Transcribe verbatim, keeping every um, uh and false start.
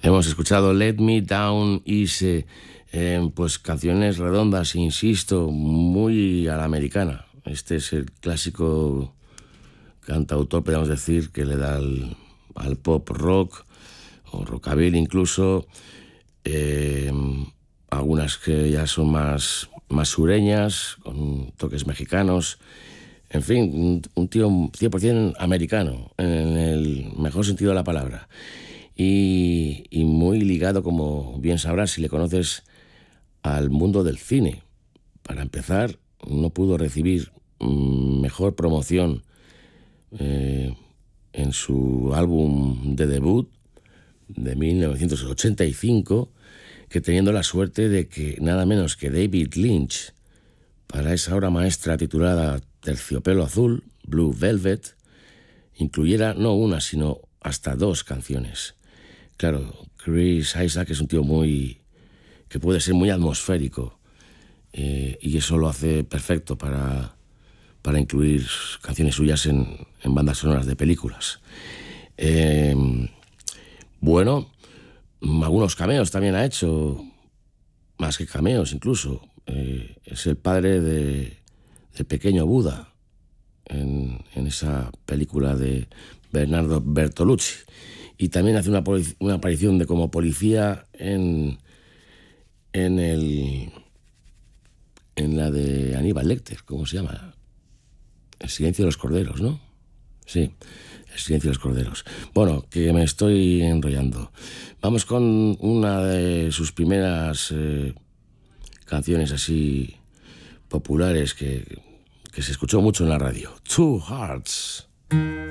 Hemos escuchado Let Me Down Easy, eh, pues canciones redondas, insisto, muy a la americana. Este es el clásico cantautor, podríamos decir, que le da al, al pop rock o rockabilly incluso, eh, algunas que ya son más, más sureñas, con toques mexicanos. En fin, un, un tío cien por ciento americano, en el mejor sentido de la palabra. Y, y muy ligado, como bien sabrás, si le conoces, al mundo del cine. Para empezar, no pudo recibir mejor promoción eh, en su álbum de debut de mil novecientos ochenta y cinco, que teniendo la suerte de que nada menos que David Lynch, para esa obra maestra titulada Terciopelo Azul, Blue Velvet, incluyera no una, sino hasta dos canciones. Claro, Chris Isaak es un tío muy que puede ser muy atmosférico, eh, y eso lo hace perfecto para, para incluir canciones suyas en, en bandas sonoras de películas. Eh, bueno, algunos cameos también ha hecho, más que cameos incluso. Eh, es el padre de, de Pequeño Buda en, en esa película de Bernardo Bertolucci. Y también hace una, una aparición de como policía en, en, el, en la de Aníbal Lecter, ¿cómo se llama? El silencio de los corderos, ¿no? Sí, El silencio de los corderos. Bueno, que me estoy enrollando. Vamos con una de sus primeras eh, canciones así populares que, que se escuchó mucho en la radio. Two Hearts.